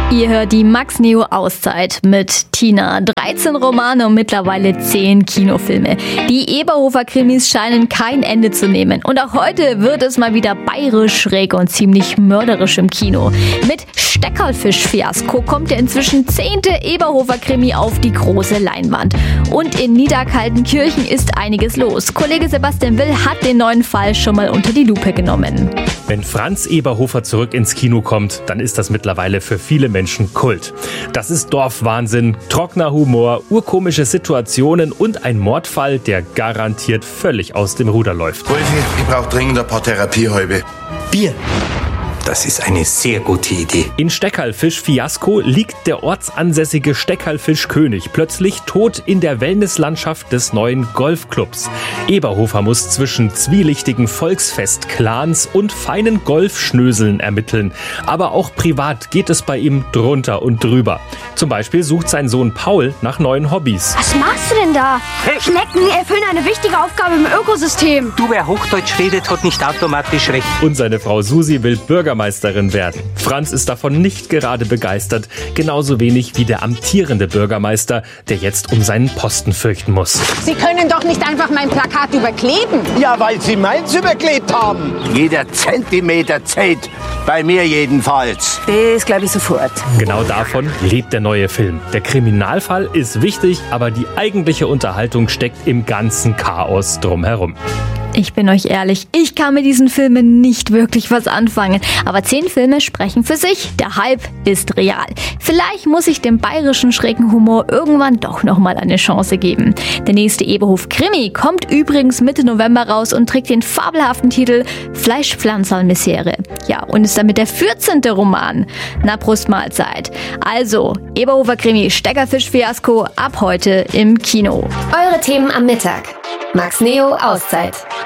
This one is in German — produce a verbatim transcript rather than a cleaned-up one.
Ihr hört die Max Neo Auszeit mit Tina. dreizehn Romane und mittlerweile zehn Kinofilme. Die Eberhofer-Krimis scheinen kein Ende zu nehmen. Und auch heute wird es mal wieder bayerisch, schräg und ziemlich mörderisch im Kino. Mit Steckerlfisch-Fiasko kommt der inzwischen zehnte Eberhofer-Krimi auf die große Leinwand. Und in Niederkaltenkirchen ist einiges los. Kollege Sebastian Will hat den neuen Fall schon mal unter die Lupe genommen. Wenn Franz Eberhofer zurück ins Kino kommt, dann ist das mittlerweile für viele Menschen Kult. Das ist Dorfwahnsinn, trockener Humor, urkomische Situationen und ein Mordfall, der garantiert völlig aus dem Ruder läuft. Wolfi, ich brauche dringend ein paar Therapiehäube. Bier. Das ist eine sehr gute Idee. In Steckerlfisch-Fiasko liegt der ortsansässige Steckerlfisch-König plötzlich tot in der Wellnesslandschaft des neuen Golfclubs. Eberhofer muss zwischen zwielichtigen Volksfest-Clans und feinen Golfschnöseln ermitteln. Aber auch privat geht es bei ihm drunter und drüber. Zum Beispiel sucht sein Sohn Paul nach neuen Hobbys. Was machst du denn da? Hey. Schnecken erfüllen eine wichtige Aufgabe im Ökosystem. Du, wer Hochdeutsch redet, hat nicht automatisch recht. Und seine Frau Susi will Bürgermeisterin werden. Franz ist davon nicht gerade begeistert, genauso wenig wie der amtierende Bürgermeister, der jetzt um seinen Posten fürchten muss. Sie können doch nicht einfach mein Plakat überkleben. Ja, weil Sie meins überklebt haben. Jeder Zentimeter zählt, bei mir jedenfalls. Das glaube ich sofort. Genau davon lebt der neue Film. Der Kriminalfall ist wichtig, aber die eigentliche Unterhaltung steckt im ganzen Chaos drumherum. Ich bin euch ehrlich, ich kann mit diesen Filmen nicht wirklich was anfangen. Aber zehn Filme sprechen für sich. Der Hype ist real. Vielleicht muss ich dem bayerischen schrägen Humor irgendwann doch nochmal eine Chance geben. Der nächste Eberhof-Krimi kommt übrigens Mitte November raus und trägt den fabelhaften Titel Fleischpflanzerl-Misere. Ja, und ist damit der vierzehnte Roman. Na, Brustmahlzeit. Also, Eberhofer-Krimi Steckerlfisch-Fiasko ab heute im Kino. Eure Themen am Mittag. Max Neo Auszeit.